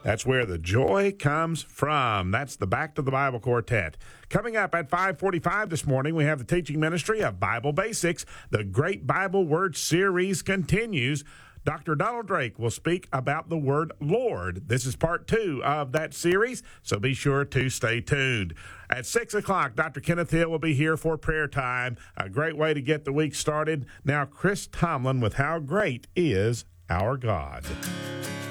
That's where the joy comes from. That's the Back to the Bible Quartet. Coming up at 5:45 this morning, we have the teaching ministry of Bible Basics. The Great Bible Word Series continues. Dr. Donald Drake will speak about the word Lord. This is part 2 of that series, so be sure to stay tuned. At 6 o'clock, Dr. Kenneth Hill will be here for prayer time. A great way to get the week started. Now, Chris Tomlin with How Great Is Our God.